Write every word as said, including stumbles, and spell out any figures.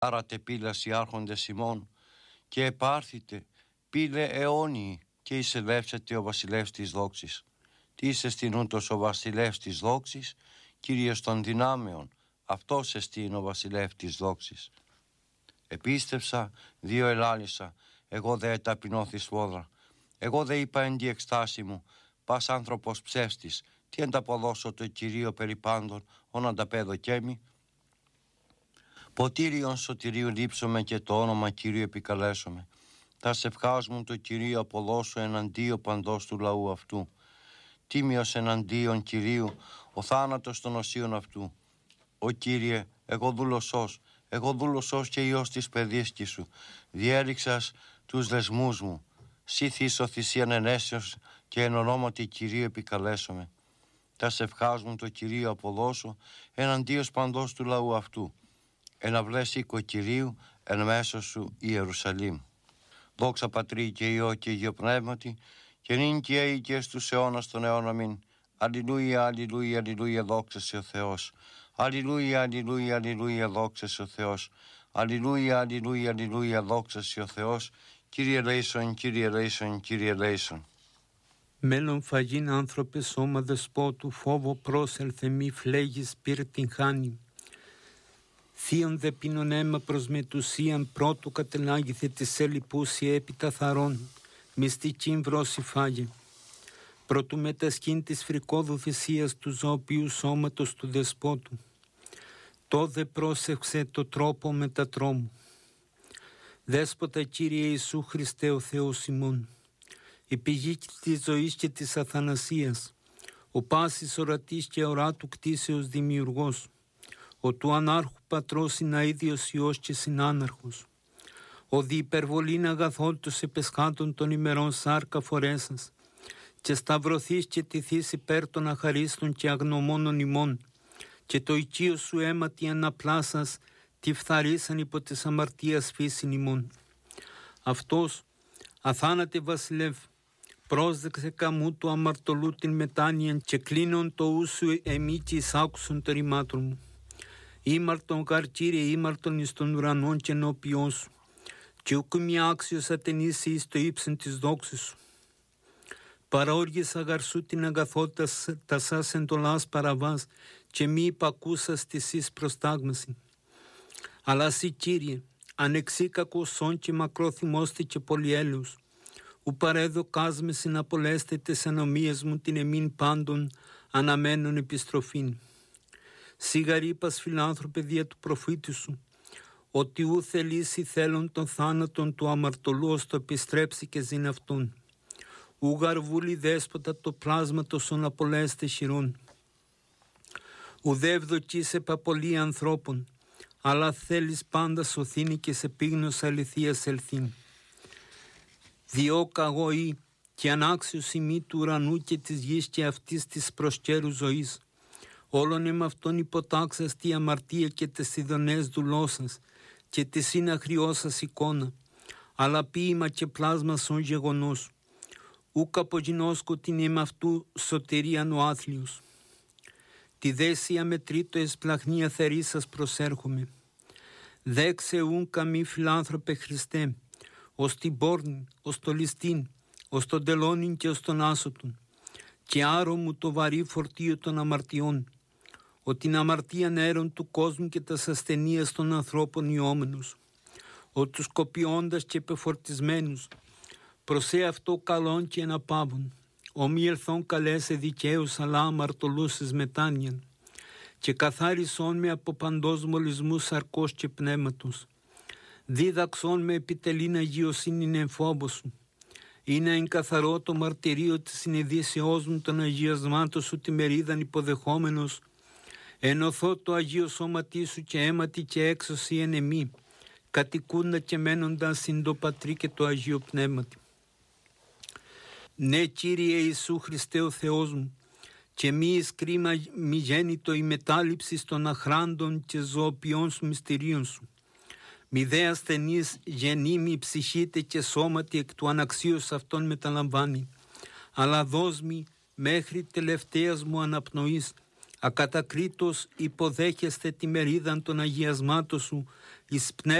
Άρατε πύλας οι άρχοντες ημών και επάρθητε πύλε αιώνιοι και εισελεύσετε ο βασιλεύς της δόξης. Τι είσαι στην ούτως ο βασιλεύς της δόξης, Κύριος των δυνάμεων, αυτός εστίν ο βασιλεύς της δόξης. Επίστεψα, δύο ελάλησα, εγώ δε ταπεινώθη σφόδρα. Εγώ δε είπα εν τη εκστάση μου, πας άνθρωπος ψεύστης, τι ανταποδώσω το Κυρίο περί πάντων, ον ανταπέδω κέμι. Ποτήριον σωτηρίου λείψομαι και το όνομα Κυρίου επικαλέσομαι. Τα σευχάς μου το Κυρίο αποδώσω εναντίον παντός του λαού αυτού. Τίμιος εναντίον Κυρίου, ο θάνατος των οσίων αυτού. Ο Κύριε, εγώ δούλωσός, εγώ δούλωσός και Υιός της παιδίσκης σου, διέριξας τους δεσμούς μου. Σύ θύσω θυσίαν ενέσεως και εν ονόματι Κυρίου επικαλέσομαι. Τα σευχάς μου το Κυρίο αποδώσω εναντίον παντός του λαού αυτού. Εναυλές οίκο Κυρίου εν μέσω σου Ιερουσαλήμ. Δόξα Πατρί και Υιό και Υιό Πνεύματι, και νυν και αεί και στους αιώνας των αιώνων μην. Αλληλούια, αλληλούια, αλληλούια, δόξα σε ο Θεός. Αλληλούια, αλληλούια, αλληλούια, δόξα σε ο Θεός. Αλληλούια, αλληλούια, αλληλούια, δόξα σε ο Θεός. Κύριε ελέησον, Κύριε ελέησον, Κύριε ελέησον. Μέλλον φαγήν άνθρωπε σώμα δεσπότου, φόβο πρόσελθε μη φλέγεις πυρ την χάνη. Θείον δε πίνον αίμα προς μετουσίαν, πρώτου κατελάγηθε της ελιπούσι έπειτα θαρών, μυστικήν βρώση φάγε. Πρωτού μετασκήν της φρικόδου θυσίας του ζωοποιού σώματος του δεσπότου. Τόδε πρόσεξε το τρόπο μετατρόμου. Δέσποτα Κύριε Ιησού Χριστέ ο Θεός ημών, η πηγή της ζωής και της αθανασίας, ο πάσης ορατής και οράτου κτίσεως δημιουργός, ο του ανάρχου πατρός συναίδιος Υιός και συνάναρχος, ο δι' υπερβολήν αγαθόλτος επεσχάτων των ημερών σάρκα φορέσας, και σταυρωθείς και τηθείς υπέρ των αχαρίστων και αγνωμόνων ημών, και το οικείο σου αίμα τι αναπλάσας, τι φθαρίσαν υπό της αμαρτίας φύσιν ημών. Αυτός, αθάνατε βασιλεύ, πρόσδεξε καμού του αμαρτωλού την μετάνοιαν και κλείνον το ούσου εμεί και εισάκουσον το ρημάτων μου. Ήμαρτον γαρ Κύριε, ήμαρτον εις των ουρανών και ενώπιόν σου, και ούκ μη άξιος ατενήσει εις το ύψιν της δόξης σου. Παραόργησα γαρ σου την αγαθότητα τα σας εντολάς παραβάς, και μη υπακούσας της εις προστάγμαση. Αλλά σύ Κύριε, ανεξίκακος σόν και μακρόθυμόστη και πολυέλεος, ου παρέδωκάς με συναπολέστε τες ανομίες μου την εμήν πάντων αναμένων επιστροφήν. Σίγαρ είπας φιλάνθρωπε δια του προφήτη σου, ότι ου θελήσει θέλον των θάνατων του αμαρτωλού ως το επιστρέψει και ζήν αυτόν. Ου γαρβούλη δέσποτα το πλάσματος ον απολέστε χειρών. Ουδέ ευδοκείς επαπολή ανθρώπων, αλλά θέλεις πάντα σωθήνη και σε πίγνος αληθείας ελθήν. Διώκα εγώ ή και ανάξιος ημί του ουρανού και της γης και αυτής της προσκέρου ζωής. Όλον εμ' αυτόν υποτάξας τη αμαρτία και τες ειδονές δουλώσας και τη συναχριώσας εικόνα, αλλά ποίημα και πλάσμα σον γεγονός. Ούκ απογινώσκω την εμ' αυτού σωτηρίαν ο άθλιος. Τη δέσια με τρίτο εσπλαχνία θερίσας προσέρχομαι. Δέξε ούν καμή φιλάνθρωπε Χριστέ, ως την πόρνη, ως το ληστήν, ως τον τελώνην και ως τον άσωτον, και άρω μου το βαρύ φορτίο των αμαρτιών, ότι την αμαρτίαν έρων του κόσμου και τας ασθενείας των ανθρώπων ιόμενους, ο τους κοπιώντας και πεφορτισμένους, προσέ αυτό καλόν και εναπάβων, ο μη ελθόν καλέσε δικαίους αλλά αμαρτωλούς εις μετάνοιαν, και καθάρισόν με από παντός μολυσμούς σαρκός και πνεύματος. Δίδαξόν με επιτελήν αγιοσύνην εν φόβο σου, είναι εν καθαρό το μαρτυρίο της συνειδήσεώς μου των αγιασμάτων σου τη μερίδαν υποδεχόμενος, ενωθώ το Αγίο Σώματί σου και αίματι και έξωση εν εμή, κατοικούντα και μένοντα συν το Πατρί και το Αγίο Πνεύματι. Ναι Κύριε Ιησού Χριστέ ο Θεός μου, και μη εις κρίμα μη γέννητο η μετάληψη των αχράντων και ζωοποιών σου μυστηρίων σου. Μη δε ασθενής γεννήμη ψυχήτε και σώματι εκ του αναξίως αυτών μεταλαμβάνει, αλλά δώσ' μη μέχρι τελευταίας μου αναπνοής, ακατακρίτως υποδέχεστε τη μερίδαν των αγιασμάτων σου, εις